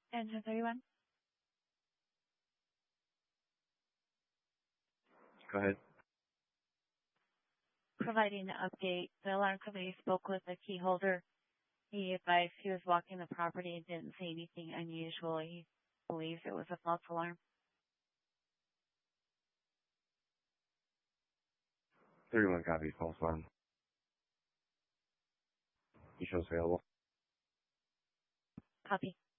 Engine 31. Go ahead. Providing an update. The alarm company spoke with the key holder. He advised he was walking the property and didn't see anything unusual. He believes it was a false alarm. 31 copy, false alarm. You show available. Copy.